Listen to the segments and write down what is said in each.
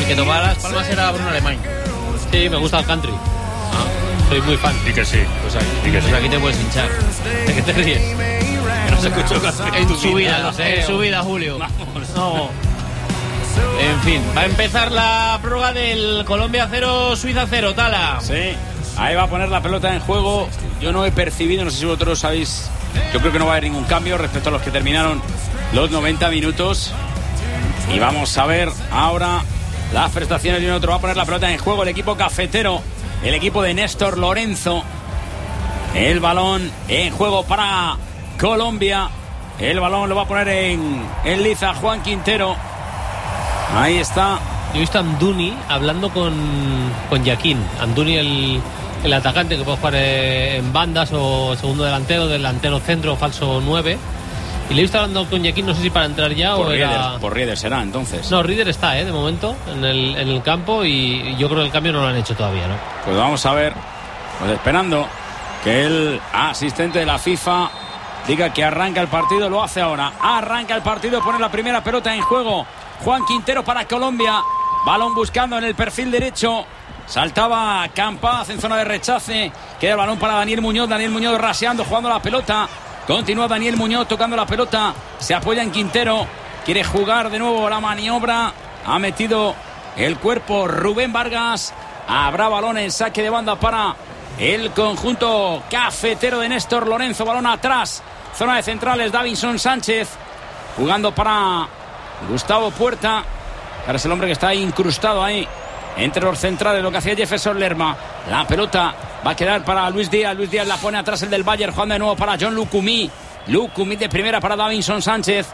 el que tomaba las palmas era Bruno Alemán. Sí, me gusta el country. Soy muy fan. Y que sí. Pues aquí te puedes hinchar. ¿De qué te ríes? Que no se escuchó country en su vida, no sé. En su vida, Julio. Vamos. No. En fin, va a empezar la prórroga del Colombia 0, Suiza 0, Tala. Sí, ahí va a poner la pelota en juego. Yo no he percibido, no sé si vosotros sabéis, yo creo que no va a haber ningún cambio respecto a los que terminaron los 90 minutos. Y vamos a ver ahora las prestaciones de un otro. Va a poner la pelota en juego el equipo cafetero, el equipo de Néstor Lorenzo. El balón en juego para Colombia. El balón lo va a poner en liza Juan Quintero. Ahí está. Yo he visto a Amdouni hablando con Yaquín. Amdouni, el atacante que puede jugar en bandas o segundo delantero centro, falso 9. Y le he visto hablando con Yaquín, no sé si para entrar ya por o Rieder, era... Por Rieder será, entonces. No, Rieder está, de momento, en el campo, y yo creo que el cambio no lo han hecho todavía, ¿no? Pues vamos a ver, pues esperando que el asistente de la FIFA diga que arranca el partido. Lo hace ahora. Arranca el partido, pone la primera pelota en juego Juan Quintero para Colombia. Balón buscando en el perfil derecho. Saltaba Campaz en zona de rechace. Queda el balón para Daniel Muñoz. Daniel Muñoz raseando, jugando la pelota. Continúa Daniel Muñoz tocando la pelota. Se apoya en Quintero. Quiere jugar de nuevo la maniobra. Ha metido el cuerpo Rubén Vargas. Habrá balón en saque de banda para el conjunto cafetero de Néstor Lorenzo. Balón atrás. Zona de centrales, Davinson Sánchez. Jugando para Gustavo Puerta. Ahora es el hombre que está incrustado ahí entre los centrales, lo que hacía Jefferson Lerma. La pelota va a quedar para Luis Díaz. Luis Díaz la pone atrás, el del Bayern, jugando de nuevo para John Lucumí. Lucumí de primera para Davinson Sánchez.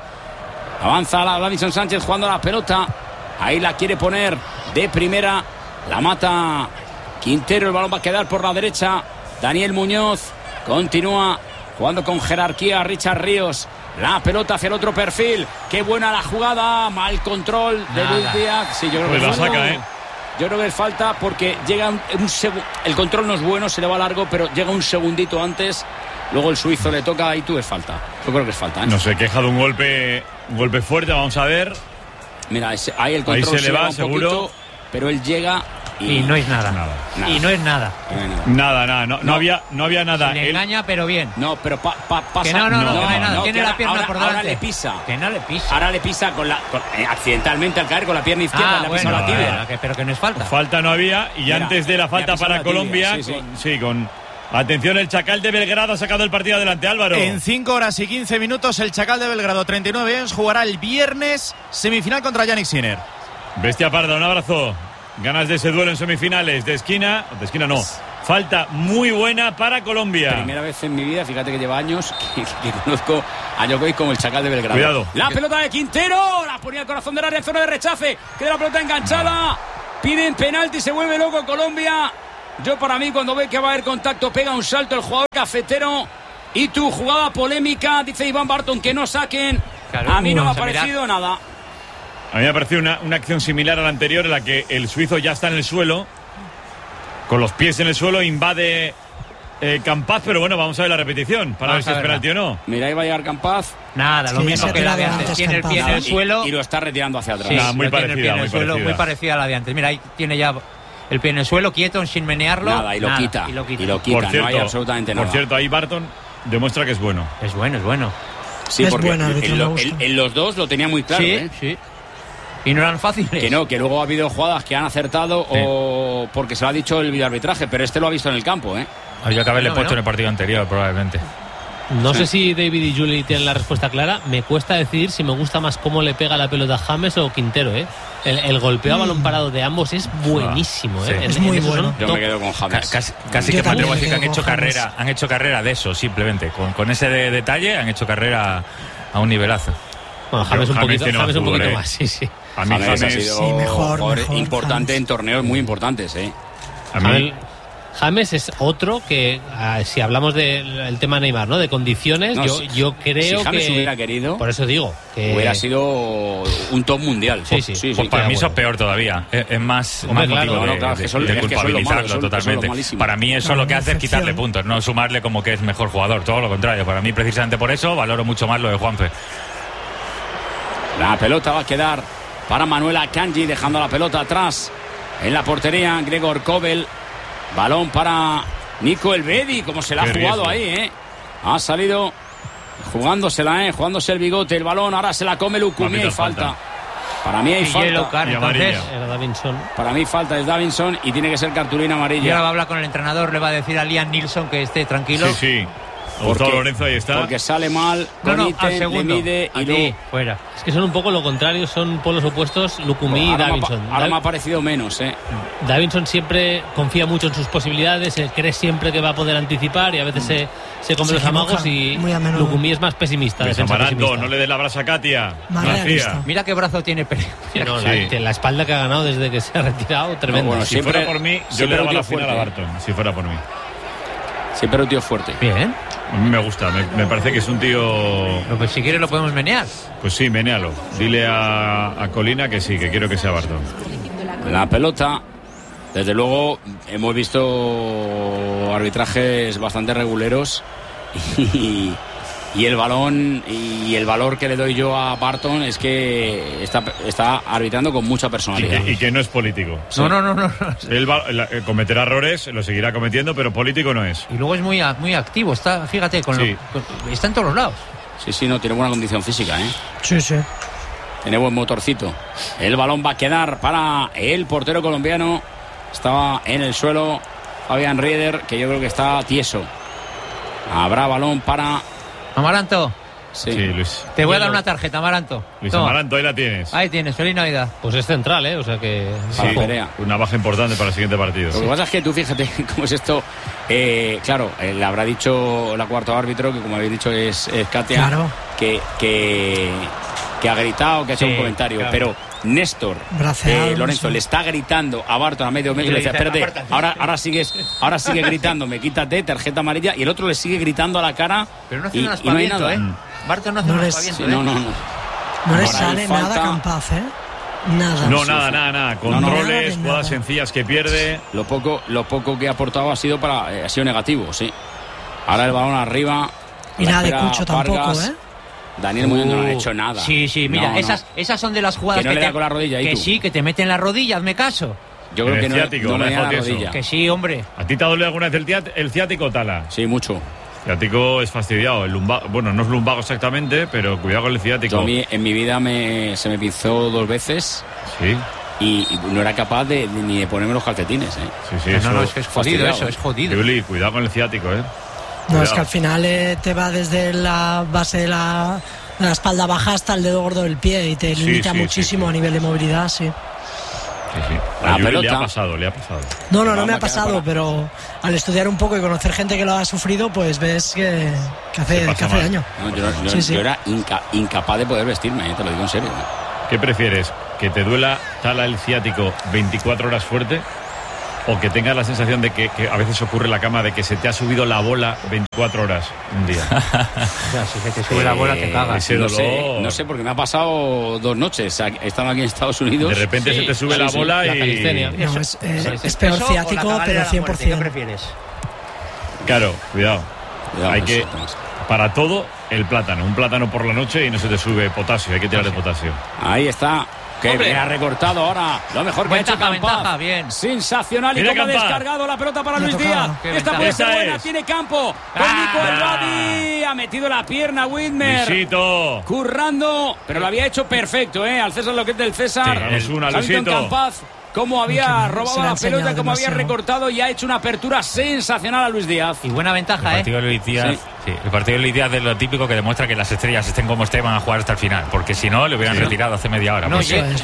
Avanza Davinson Sánchez jugando la pelota. Ahí la quiere poner de primera. La mata Quintero. El balón va a quedar por la derecha. Daniel Muñoz continúa jugando con jerarquía. Richard Ríos. La pelota hacia el otro perfil. Qué buena la jugada. Mal control de Luis Díaz. Sí, yo creo pues que la saca, Yo creo que es falta porque llega el control no es bueno, se le va largo, pero llega un segundito antes. Luego el suizo le toca y tú es falta. Yo creo que es falta, ¿eh? No sé, queja de un golpe fuerte, vamos a ver. Mira, ahí el control ahí se le va, un seguro. Poquito, pero él llega y no es nada. Y no es nada. Nada. No había nada. Le engaña, pero bien. No, pero pasa. Que no, tiene la pierna por delante. Ahora le pisa. Que no le pisa. Ahora le pisa accidentalmente al caer con la pierna izquierda. Le ha pisado la tibia. Pero que no es falta. Falta no había. Y mira, antes de la falta para Colombia, con atención, el Chacal de Belgrado ha sacado el partido adelante, Álvaro. En 5 horas y 15 minutos el Chacal de Belgrado, 39 años, jugará el viernes semifinal contra Yannick Sinner. Bestia Parda, un abrazo. Ganas de ese duelo en semifinales. De esquina no. Falta muy buena para Colombia. Primera vez en mi vida, fíjate que lleva años que conozco a Djokovic como el Chacal de Belgrado. Cuidado. La pelota de Quintero, la ponía al corazón del área en zona de rechace. Queda la pelota enganchada. Piden penalti, se vuelve loco Colombia. Yo para mí cuando ve que va a haber contacto pega un salto el jugador cafetero. Y tu jugada polémica, dice Iván Barton que no saquen. Claro, a mí no me ha parecido nada. A mí me ha parecido una acción similar a la anterior en la que el suizo ya está en el suelo, con los pies en el suelo, invade Campaz, pero bueno, vamos a ver la repetición para ver si es penalti o no. Mira, ahí va a llegar Campaz. Lo mismo que la de antes. Tiene el pie en el suelo y lo está retirando hacia atrás. Sí, muy parecida. Muy parecida a la de antes. Mira, ahí tiene ya el pie en el suelo, quieto, sin menearlo. Nada, y lo quita. Por cierto, no hay absolutamente nada. Por cierto, ahí Barton demuestra que es bueno. Es bueno. Sí, porque en los dos lo tenía muy claro. Sí. Y no eran fáciles. Que luego ha habido jugadas que han acertado o porque se lo ha dicho el videoarbitraje, pero este lo ha visto en el campo, ¿eh? Había que haberle puesto en el partido anterior, probablemente. No sé si David y Juli tienen la respuesta clara. Me cuesta decidir si me gusta más cómo le pega la pelota a James o Quintero, ¿eh? El golpeo a balón parado de ambos es buenísimo, ¿eh? Sí. Es muy bueno. Yo me quedo con James. Casi que me atrevo a decir que han hecho carrera de eso, simplemente. Con ese detalle han hecho carrera a un nivelazo. Bueno, James un poquito más, sí. A mí James ha sido mejor, importante James. En torneos muy importantes, ¿eh? A mí James es otro que, si hablamos del tema Neymar, ¿no? De condiciones, yo creo si James que hubiera querido, por eso digo que hubiera sido un top mundial. Sí, pues para mí eso es peor todavía. Es más motivo de culpabilizarlo totalmente. Para mí eso lo que hace es quitarle puntos, no sumarle como que es mejor jugador. Todo lo contrario. Para mí, precisamente por eso, valoro mucho más lo de Juanfe. La pelota va a quedar para Manuel Akanji, dejando la pelota atrás en la portería. Gregor Kobel. Balón para Nico Elvedi, como se la ha jugado ahí, Ha salido jugándosela, jugándose el bigote, el balón. Ahora se la come Lukumi y falta. Para mí hay falta. Y amarilla. Era Davinson. Para mí falta es Davinson y tiene que ser cartulina amarilla. Y ahora va a hablar con el entrenador, le va a decir a Liam Nilsson que esté tranquilo. Sí. Gustavo Lorenzo, ahí está. Porque sale mal, le mide y luego fuera. Es que son un poco lo contrario, son polos opuestos, Lukumi y Davinson. Ahora me ha parecido menos, Davinson siempre confía mucho en sus posibilidades, cree siempre que va a poder anticipar y a veces se come los amagos, y Lukumi es más pesimista. Amaranto, no le des la brasa a Katia. Mira qué brazo tiene Pérez. La espalda que ha ganado desde que se ha retirado, tremendo. Bueno, si fuera por mí, yo le daba la final a Barton, si fuera por mí. Siempre un tío fuerte. Bien. A mí me gusta, me parece que es un tío... Pues si quieres lo podemos menear. Pues sí, menealo. Dile a Colina que sí, que quiero que sea Barton. La pelota, desde luego, hemos visto arbitrajes bastante reguleros y el balón y el valor que le doy yo a Barton es que está arbitrando con mucha personalidad. Y que no es político. Sí. No. Él cometerá errores, lo seguirá cometiendo, pero político no es. Y luego es muy activo, está, fíjate, está en todos los lados. Sí, no, tiene buena condición física, Sí. Tiene buen motorcito. El balón va a quedar para el portero colombiano. Estaba en el suelo Fabián Rieder, que yo creo que está tieso. Habrá balón para... Amaranto. Sí, Luis. Te voy a dar una tarjeta, Amaranto. Luis Toma. Amaranto, ahí la tienes. Ahí tienes, feliz Navidad. Pues es central, o sea que... Sí, una baja importante para el siguiente partido. Lo que pasa es que tú fíjate cómo es esto. Claro, le habrá dicho la cuarto árbitro, que como habéis dicho es Katia, claro, que ha gritado, que ha hecho un comentario, claro. Pero Néstor Lorenzo le está gritando a Barton a medio metro y le dice, espérate, ahora sigue gritándome, quítate, tarjeta amarilla, y el otro le sigue gritando a la cara. Pero no hace un aspaviento, Barton no hace un aspaviento. No le sale nada Campaz, Nada. Nada. Controles, jugadas sencillas que pierde. Lo poco que ha aportado ha sido negativo, sí. Ahora el balón arriba. Y nada de Cucho tampoco, Daniel Muñoz no ha hecho nada. Sí, mira, esas son de las jugadas que no le da con la rodilla. Que sí, que te meten la rodilla, hazme caso. Yo creo que no me da la rodilla. Que sí, hombre. ¿A ti te ha dolido alguna vez el ciático, Tala? Sí, mucho. El ciático es fastidiado. El lumbago, bueno, no es lumbago exactamente, pero cuidado con el ciático. A mí en mi vida se me pinzó 2 veces. Sí. Y no era capaz ni de ponerme los calcetines, Sí, no, es que es jodido eso, es jodido. Juli, cuidado con el ciático, No, es que al final te va desde la base de la espalda baja hasta el dedo gordo del pie y te limita muchísimo a nivel de movilidad, sí. A Juli le ha pasado. No me ha pasado, pero al estudiar un poco y conocer gente que lo ha sufrido, pues ves que hace daño. No, yo era incapaz de poder vestirme, te lo digo en serio. ¿Qué prefieres? ¿Que te duela, Tala, el ciático 24 horas fuerte? ¿O que tengas la sensación de que a veces ocurre en la cama de que se te ha subido la bola 24 horas un día? Si se te sube la bola te cagas. No sé, porque me ha pasado 2 noches estando aquí en Estados Unidos. De repente se te sube la bola y... No, es peor ciático, pero 100%. ¿Qué prefieres? Claro, cuidado. Hay que... Para todo, el plátano. Un plátano por la noche y no se te sube potasio. Hay que tirar de potasio. Ahí está. Que me ha recortado ahora. Lo mejor que ha hecho Campaz. Ventaja, bien. Sensacional. Y cómo ha descargado la pelota para Luis Díaz. Esta puede ser buena. Tiene campo. Con Nico Elvedi. Ha metido la pierna Widmer. Luisito. Currando. Pero lo había hecho perfecto, Al César lo que es del César. Es una, Luisito. Campaz. Cómo había robado la pelota, cómo había recortado y ha hecho una apertura sensacional a Luis Díaz. Y buena ventaja, el partido de Luis Díaz, el partido de Luis Díaz es lo típico que demuestra que las estrellas estén como estén, van a jugar hasta el final. Porque si no, le hubieran retirado hace media hora. No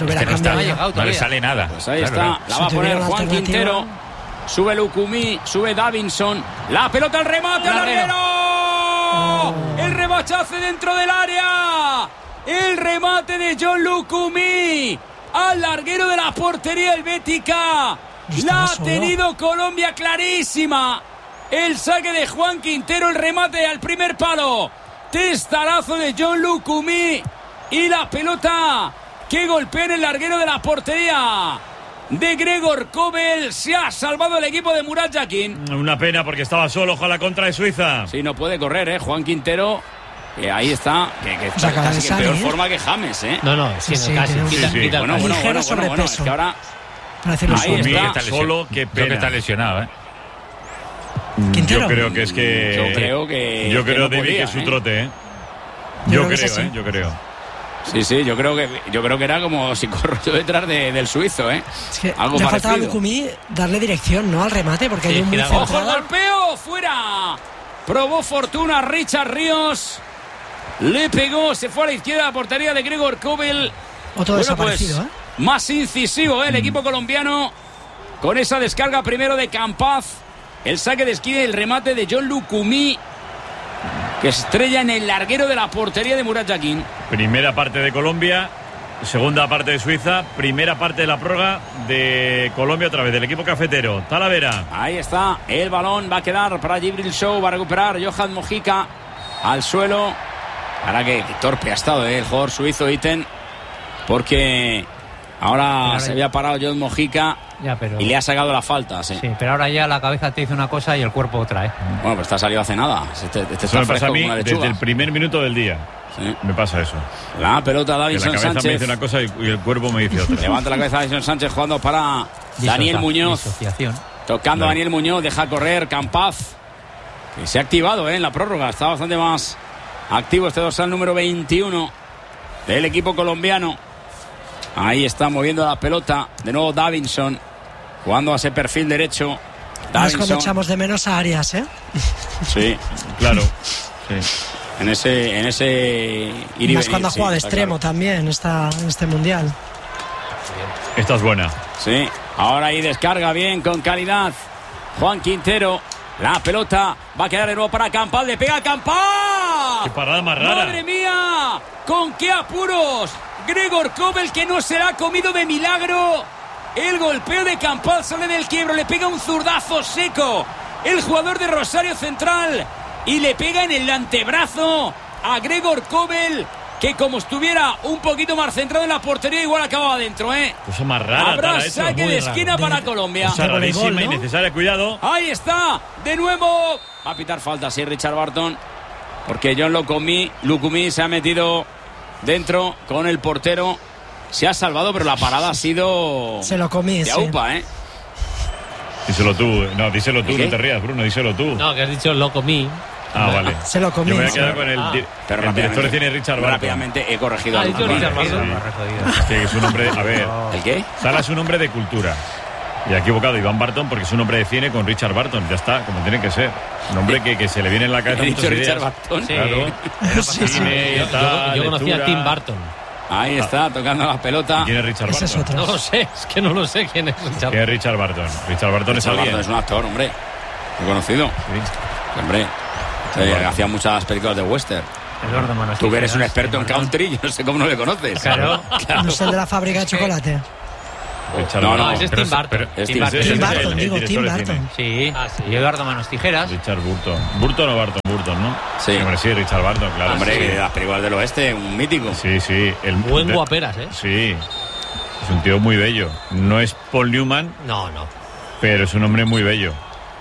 le sale nada. Pues ahí está, la va a poner Juan Quintero. Sube Lukumi, sube Davinson. La pelota al remate, al larguero. El remachazo dentro del área. El remate de John Lukumi. Al larguero de la portería helvética. La ha tenido Colombia clarísima. El saque de Juan Quintero, el remate al primer palo. Testarazo de John Lukumi. Y la pelota que golpea en el larguero de la portería de Gregor Kobel. Se ha salvado el equipo de Murat Yakin. Una pena porque estaba solo, ojalá contra de Suiza. Sí, no puede correr, Juan Quintero. ahí está, que está casi en peor forma que James, ¿eh? No, sí, casi. Bueno, es que ahora... Ahí está, solo que pena. Creo que está lesionado, ¿eh? Yo creo que es que... Yo creo, David, que es su trote, ¿eh? Yo creo. Sí, yo creo que era como si corro yo detrás del suizo, ¿eh? Es que algo le faltaba a Lukumi darle dirección, ¿no? Al remate, porque hay un muy ¡ojo, golpeo! ¡Fuera! Probó fortuna Richard Ríos. Le pegó, se fue a la izquierda de la portería de Gregor Kobel. Otro desaparecido, ¿eh? Más incisivo, el equipo colombiano. Con esa descarga primero de Campaz. El saque de esquina y el remate de John Lukumi, que estrella en el larguero de la portería de Murat Yakin. Primera parte de Colombia, segunda parte de Suiza, primera parte de la prórroga de Colombia otra vez, del equipo cafetero. Talavera. Ahí está, el balón va a quedar para Djibril Sow, va a recuperar Johan Mojica al suelo. Ahora que torpe ha estado el jugador suizo Itten, porque ahora se había parado John Mojica. Y le ha sacado la falta, sí, pero ahora ya la cabeza te dice una cosa y el cuerpo otra, ¿eh? Bueno, pues está salido hace nada. Eso me pasa a mí desde el primer minuto del día. Sí. Me pasa eso. La pelota Davinson Sánchez. La cabeza me dice una cosa y el cuerpo me dice otra. Levanta la cabeza Davinson Sánchez jugando para Daniel Muñoz. Tocando a Daniel Muñoz, deja correr Campaz, que se ha activado en la prórroga. Está bastante más activo este dorsal número 21 del equipo colombiano. Ahí está moviendo la pelota. De nuevo Davinson. Jugando a ese perfil derecho. Es cuando echamos de menos a Arias, ¿eh? Sí, claro. Sí. En ese ir y venir, cuando ha jugado de extremo también en este mundial. Esta es buena. Sí, ahora ahí descarga bien, con calidad Juan Quintero. La pelota va a quedar de nuevo para Campaz. Le pega a Campaz. ¡Qué parada más rara! ¡Madre mía! ¡Con qué apuros! Gregor Kobel, que no se la ha comido de milagro. El golpeo de Campaz sale del quiebro, le pega un zurdazo seco el jugador de Rosario Central y le pega en el antebrazo a Gregor Kobel, que como estuviera un poquito más centrado en la portería, igual acababa adentro, ¿eh? Cosa más rara. Habrá saque de esquina para Colombia. Cosa rarísima, ¿no? Innecesaria, cuidado. Ahí está, de nuevo. Va a pitar falta, sí, Richard Barton, porque John Lukumi se ha metido dentro con el portero. Se ha salvado, pero la parada ha sido... Se lo comí, de aupa, ¿eh? Díselo tú. No, díselo tú, no te rías, Bruno, díselo tú. No, que has dicho lo comí. Ah, vale. Se lo comí. Yo me voy a quedar con el director de cine Richard Barton. Rápidamente he corregido. Richard Barton. Es que es un hombre... A ver. ¿El qué? Sala es un hombre de cultura. Y ha equivocado Iván Barton porque es un hombre de cine con Richard Barton. Ya está, como tiene que ser. Un hombre que se le viene en la cabeza muchas ideas. Richard Barton. Sí. Claro. Sí. Yo conocía a Tim Burton. Ahí está, tocando la pelota. ¿Quién es Richard Barton? Es otro. No lo sé, es que no lo sé quién es Richard. ¿Quién es Richard Barton? Richard Barton es alguien. Es un actor, hombre. Muy conocido. Sí. Hombre. Hacía muchas películas de western. Tú que eres un experto en country, yo no sé cómo no le conoces. Claro. No es el de la fábrica de chocolate. No, ese es Tim Burton. Tim Burton, digo, Tim Burton. Sí, y Eduardo Manos Tijeras. Richard Burton. ¿Burton o Barton? Burton, ¿no? Sí. Hombre, sí, Richard Barton, claro. Hombre, sí. las películas del oeste, un mítico. Sí. Buen guaperas, ¿eh? Sí. Es un tío muy bello. No es Paul Newman. No. Pero es un hombre muy bello.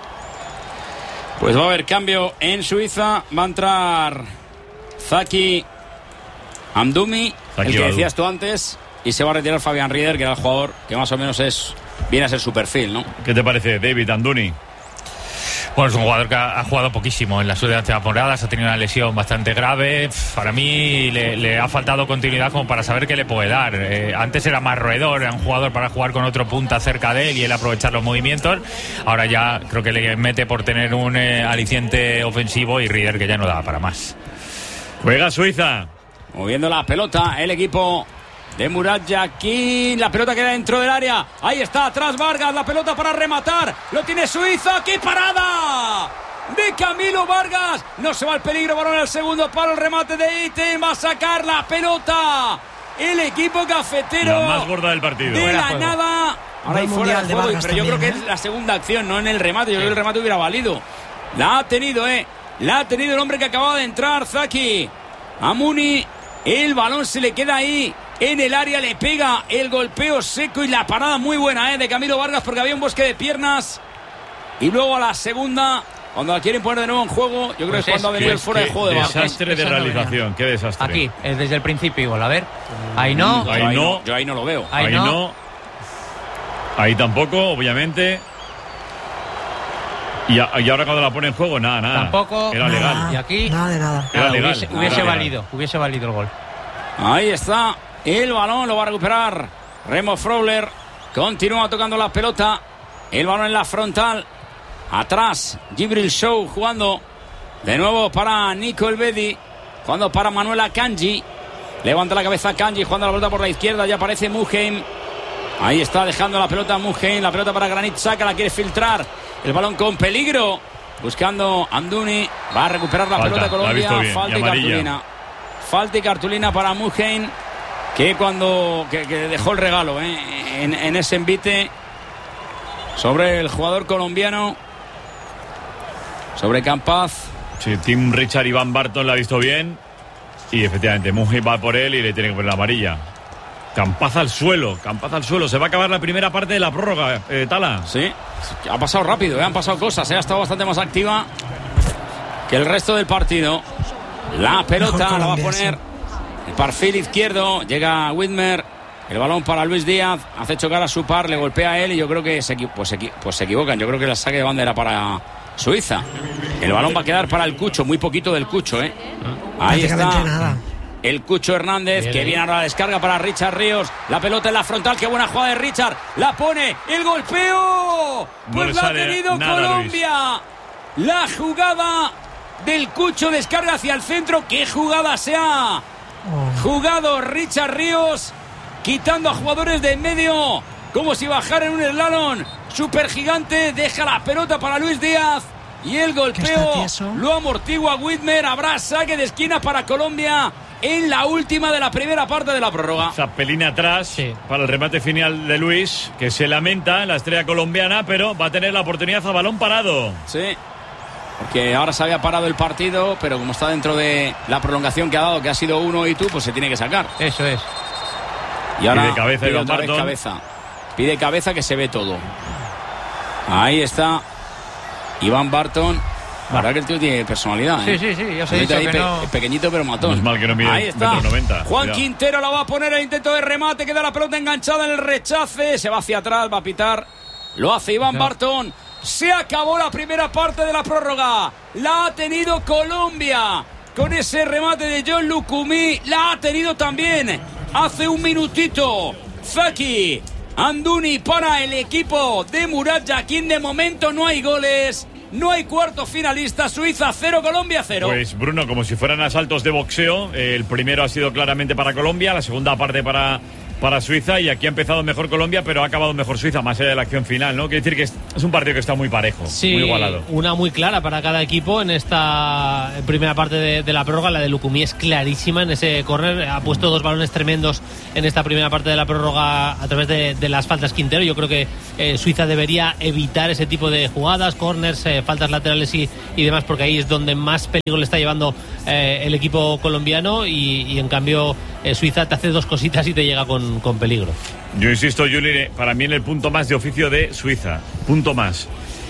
Pues va a haber cambio en Suiza. Va a entrar Zaki Amdouni, el que decías tú antes. Y se va a retirar Fabián Rieder, que era el jugador que más o menos viene a ser su perfil, ¿no? ¿Qué te parece, David Amdouni? Bueno, es un jugador que ha jugado poquísimo en las últimas temporadas, ha tenido una lesión bastante grave. Para mí le ha faltado continuidad como para saber qué le puede dar. Antes era más roedor, era un jugador para jugar con otro punta cerca de él y él aprovechar los movimientos. Ahora ya creo que le mete por tener un aliciente ofensivo y Rieder, que ya no daba para más. Juega Suiza. Moviendo la pelota el equipo de Murat Yakin. La pelota queda dentro del área. Ahí está, atrás Vargas. La pelota para rematar. Lo tiene Suiza. ¡Qué parada! De Camilo Vargas. No se va al peligro. Balón al segundo palo. El remate de Itten. Va a sacar la pelota el equipo cafetero. La más gorda del partido. De la nada. Ahora hay fuera de juego. Pero yo creo que es la segunda acción, no en el remate. Yo creo que el remate hubiera valido. La ha tenido, La ha tenido el hombre que acababa de entrar, Zaki Amdouni. El balón se le queda ahí en el área, le pega el golpeo seco y la parada muy buena de Camilo Vargas, porque había un bosque de piernas. Y luego a la segunda Cuando la quieren poner de nuevo en juego, yo creo que es cuando ha venido el fuera de juego de Barton. Desastre de realización, qué desastre. Aquí, desde el principio igual, a ver. Ahí no. Yo ahí no lo veo. Ahí no. Ahí tampoco, obviamente. Y ahora cuando la pone en juego, nada. Tampoco. Era legal. Y aquí. Nada de nada. Era legal. Hubiese valido el gol. Ahí está. El balón lo va a recuperar Remo Freuler. Continúa tocando la pelota. El balón en la frontal. Atrás, Djibril Sow jugando de nuevo para Nico Elvedi, jugando para Manuel Akanji. Levanta la cabeza Akanji, jugando la pelota por la izquierda. Ya aparece Muheim. Ahí está dejando la pelota Muheim. La pelota para Granit Xhaka, la quiere filtrar. El balón con peligro. Buscando Anduni. Va a recuperar la pelota Colombia. Falta y cartulina. Falta y cartulina para Muheim, que que dejó el regalo en ese envite sobre el jugador colombiano. Sobre Campaz. Sí, Tim Richard y Van Barton la ha visto bien. Y efectivamente, Muheim va por él y le tiene que poner la amarilla. Campaz al suelo. Se va a acabar la primera parte de la prórroga, Tala. Sí, ha pasado rápido, han pasado cosas. Ha estado bastante más activa que el resto del partido. La pelota la va a poner el perfil izquierdo. Llega Widmer. El balón para Luis Díaz. Hace chocar a su par, le golpea a él y yo creo que se equivocan. Yo creo que el saque de banda era para Suiza. El balón va a quedar para el Cucho, muy poquito del Cucho, Ahí está nada. el Cucho Hernández, que viene ahora la descarga para Richard Ríos. La pelota en la frontal, qué buena jugada de Richard. La pone, el golpeo. Pues la ha tenido Colombia. Luis. La jugada del Cucho, descarga hacia el centro. Qué jugada se ha jugado Richard Ríos, quitando a jugadores de en medio, como si bajara en un slalom super gigante. Deja la pelota para Luis Díaz y el golpeo lo amortigua Widmer. Habrá saque de esquina para Colombia en la última de la primera parte de la prórroga. Zapelina atrás para el remate final de Luis, que se lamenta la estrella colombiana, pero va a tener la oportunidad a balón parado. Sí, porque ahora se había parado el partido, pero como está dentro de la prolongación que ha dado, que ha sido 1-2, pues se tiene que sacar. Eso es. Y ahora pide cabeza, pide otra vez cabeza. Pide cabeza, que se ve todo. Ahí está Iván Barton. La verdad que el tío tiene personalidad. Sí, ya os he dicho que no. Pequeñito pero matón. Es mal que no mide. Ahí está 1,90 m. Juan Quintero la va a poner el intento de remate. Queda la pelota enganchada en el rechace. Se va hacia atrás, va a pitar. Lo hace Iván Barton. Se acabó la primera parte de la prórroga. La ha tenido Colombia con ese remate de John Lucumí. La ha tenido también hace un minutito Zaki Anduni para el equipo de Murat Yakin. De momento no hay goles, no hay cuarto finalista. Suiza 0, Colombia 0. Pues Bruno, como si fueran asaltos de boxeo. El primero ha sido claramente para Colombia, la segunda parte para Suiza, y aquí ha empezado mejor Colombia, pero ha acabado mejor Suiza, más allá de la acción final, ¿no? Quiere decir que es un partido que está muy parejo, muy igualado. Una muy clara para cada equipo en esta primera parte de la prórroga. La de Lucumí es clarísima en ese córner. Ha puesto dos balones tremendos en esta primera parte de la prórroga a través de las faltas Quintero. Yo creo que Suiza debería evitar ese tipo de jugadas, córners, faltas laterales y demás, porque ahí es donde más peligro le está llevando el equipo colombiano, y en cambio Suiza te hace dos cositas y te llega con peligro. Yo insisto, Juli, para mí en el punto más de oficio de Suiza, punto más.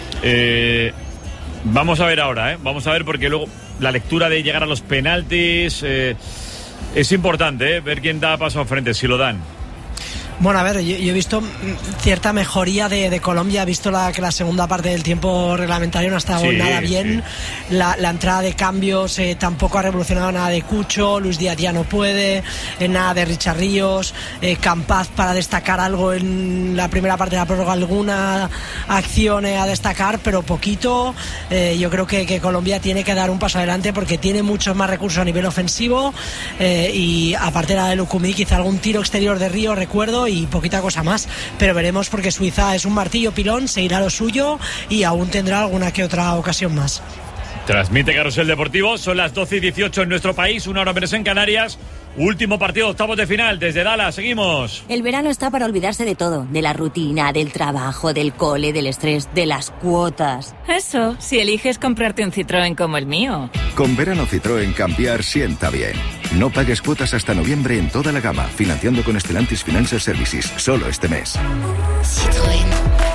Vamos a ver ahora, vamos a ver, porque luego la lectura de llegar a los penaltis es importante, ver quién da paso al frente, si lo dan. Bueno, a ver, yo he visto cierta mejoría de Colombia. He visto que la segunda parte del tiempo reglamentario no ha estado nada bien. Sí. La entrada de cambios tampoco ha revolucionado nada de Cucho. Luis Díaz ya no puede. Nada de Richard Ríos. Campaz para destacar algo en la primera parte de la prórroga. Alguna acción a destacar, pero poquito. Yo creo que Colombia tiene que dar un paso adelante, porque tiene muchos más recursos a nivel ofensivo. Y aparte de la de Lucumí, quizá algún tiro exterior de Río, recuerdo, y poquita cosa más, pero veremos, porque Suiza es un martillo pilón, seguirá lo suyo y aún tendrá alguna que otra ocasión más. Transmite Carrusel Deportivo, son las 12:18 en nuestro país, 1 hora menos en Canarias. Último partido, octavos de final, desde Dallas, seguimos. El verano está para olvidarse de todo, de la rutina, del trabajo, del cole, del estrés, de las cuotas. Eso, si eliges comprarte un Citroën como el mío. Con verano Citroën, cambiar sienta bien. No pagues cuotas hasta noviembre en toda la gama, financiando con Stellantis Financial Services, solo este mes. Citroën.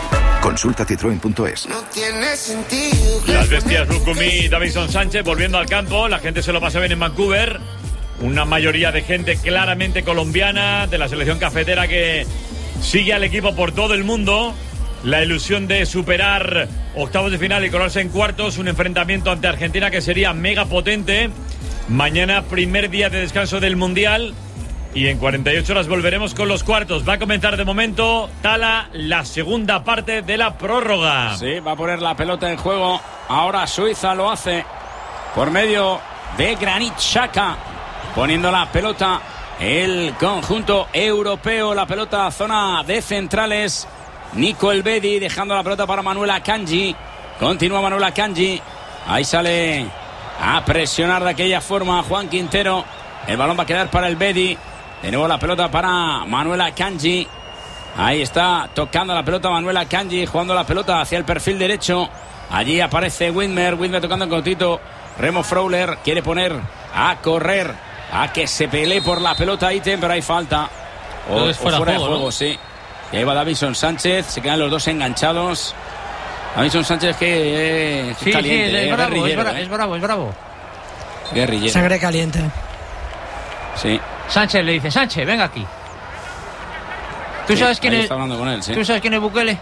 Consulta Citroën.es. No tiene sentido. Las bestias Lucumí y Davinson Sánchez volviendo al campo. La gente se lo pasa bien en Vancouver. Una mayoría de gente claramente colombiana, de la selección cafetera, que sigue al equipo por todo el mundo. La ilusión de superar octavos de final y colarse en cuartos. Un enfrentamiento ante Argentina que sería mega potente. Mañana, primer día de descanso del Mundial. Y en 48 horas volveremos con los cuartos. Va a comenzar de momento, Tala, la segunda parte de la prórroga. Sí, va a poner la pelota en juego. Ahora Suiza lo hace por medio de Granit Xhaka. Poniendo la pelota el conjunto europeo. La pelota zona de centrales. Nico Elvedi dejando la pelota para Manuel Akanji. Continúa Manuel Akanji. Ahí sale a presionar de aquella forma Juan Quintero. El balón va a quedar para Elvedi. De nuevo la pelota para Manuel Akanji. Ahí está tocando la pelota Manuel Akanji, jugando la pelota hacia el perfil derecho. Allí aparece Widmer tocando en cortito. Remo Freuler quiere poner a correr, a que se pelee por la pelota Itten, pero hay falta. O fuera de juego, ¿no? Sí. Y ahí va Davinson Sánchez, se quedan los dos enganchados. Davinson Sánchez que es caliente, es bravo. Guerrillero. Sangre caliente. Sí. Sánchez le dice, Sánchez, venga aquí. ¿Tú sabes quién es? Está hablando con él, sí. ¿Tú sabes quién es Bukele?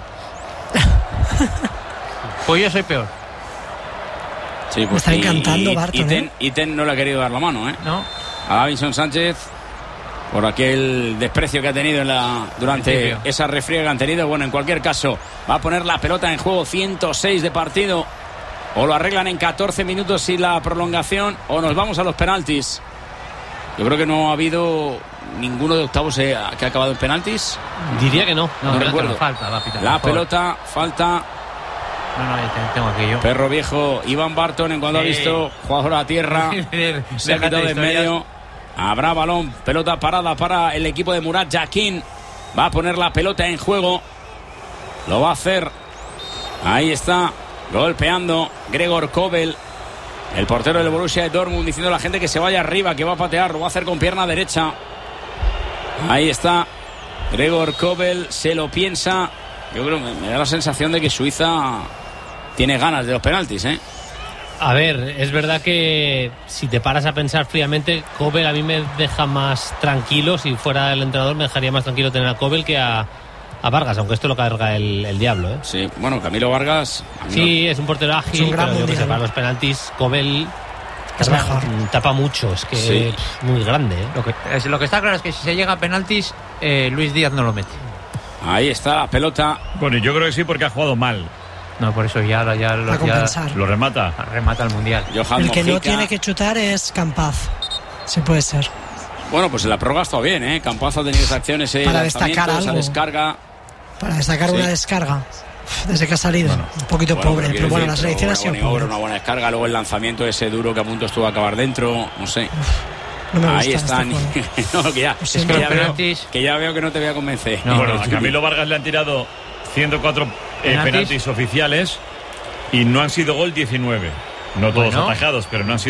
Pues yo soy peor. Sí, pues me está encantando Barton. Itten no le ha querido dar la mano, ¿eh? No. A Davinson Sánchez por aquel desprecio que ha tenido durante esa refriega que han tenido. Bueno, en cualquier caso, va a poner la pelota en juego. 106 de partido. O lo arreglan en 14 minutos sin la prolongación, o nos vamos a los penaltis. Yo creo que no ha habido ninguno de octavos que ha acabado en penaltis. Diría que no. No recuerdo. Falta, la pelota, falta. No, tengo aquello. Perro viejo, Iván Barton, en cuanto ha visto jugador a tierra, se ha quitado de en medio. Habrá balón, pelota parada para el equipo de Murat Yakin. Va a poner la pelota en juego. Lo va a hacer. Ahí está, golpeando Gregor Kobel, el portero del Borussia Dortmund, diciendo a la gente que se vaya arriba, que va a patear. Lo va a hacer con pierna derecha. Ahí está Gregor Kobel, se lo piensa. Yo creo que me da la sensación de que Suiza tiene ganas de los penaltis, ¿eh? A ver, es verdad que si te paras a pensar fríamente, Kobel a mí me deja más tranquilo. Si fuera el entrenador me dejaría más tranquilo tener a Kobel que a Vargas, aunque esto lo carga el diablo, ¿eh? Sí, bueno, Camilo Vargas. Sí, es un portero ágil, pero yo que sé, para los penaltis, Kobel es mejor. Tapa mucho, es que muy grande, ¿eh? Lo que está claro es que si se llega a penaltis, Luis Díaz no lo mete. Ahí está la pelota. Bueno, yo creo que sí, porque ha jugado mal. No, por eso ya lo remata. Remata el Mundial. El que no tiene que chutar es Campaz. Sí puede ser. Bueno, pues en la prórroga ha estado bien, ¿eh? Campaz ha tenido esas acciones, para destacar algo. Esa descarga. Para destacar una descarga. Desde que ha salido. Un poquito pobre. Pero bueno, la selección ha sido pobre. Una buena descarga. Luego el lanzamiento ese duro que a punto estuvo a acabar dentro. No sé. No me ahí están. No, que ya veo que no te voy a convencer. No, bueno, a Camilo Vargas le han tirado 104 penaltis oficiales y no han sido gol 19. No todos atajados, pero no han sido